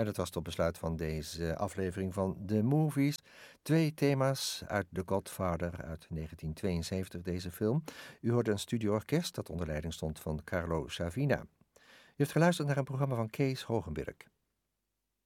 En dat was tot besluit van deze aflevering van The Movies. 2 thema's uit The Godfather uit 1972, deze film. U hoorde een studioorkest dat onder leiding stond van Carlo Savina. U heeft geluisterd naar een programma van Kees Hogenberg.